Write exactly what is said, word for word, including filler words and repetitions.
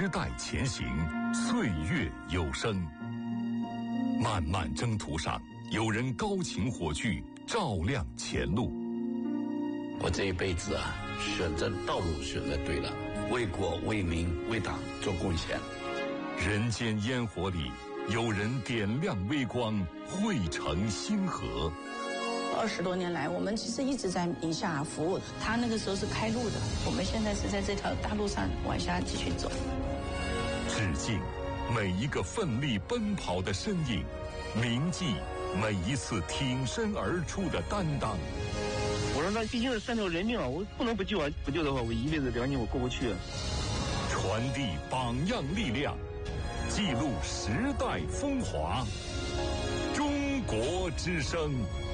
时代前行，岁月有声。漫漫征途上，有人高擎火炬，照亮前路。 我这一辈子啊，选择道路选择对了，为国为民为党做贡献。 人间烟火里，有人点亮微光，汇成星河。 二十多年来，我们其实一直在宁夏服务。他那个时候是开路的，我们现在是在这条大路上往下继续走。 致敬每一个奋力奔跑的身影，铭记每一次挺身而出的担当。 我说那毕竟是三条人命啊，我不能不救啊！不救的话，我一辈子良心我过不去啊。 传递榜样力量，记录时代风华。中国之声。